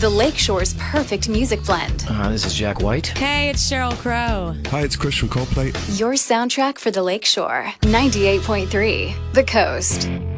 the Lakeshore's perfect music blend. This is Jack White. Hey, it's Sheryl Crow. Hi, it's Chris from Coldplay. Your soundtrack for the Lakeshore. 98.3 The Coast.